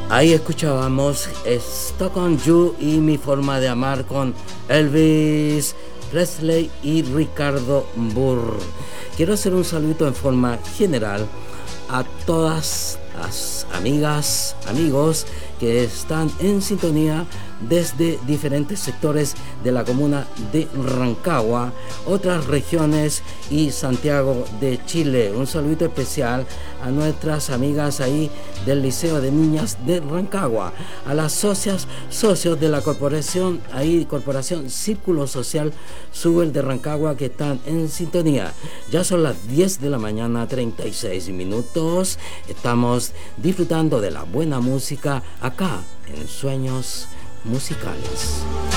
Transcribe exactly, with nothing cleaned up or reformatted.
Ahí escuchábamos Stuck on You y Mi forma de amar con Elvis Presley y Ricardo Burr. Quiero hacer un saludo en forma general a todas las amigas, amigos que están en sintonía desde diferentes sectores de la comuna de Rancagua, otras regiones y Santiago de Chile. Un saludo especial a nuestras amigas ahí del Liceo de Niñas de Rancagua, a las socias, socios de la corporación, ahí Corporación Círculo Social Subel de Rancagua que están en sintonía. Ya son las diez de la mañana, treinta y seis minutos. Estamos disfrutando de la buena música acá en Sueños Musicales.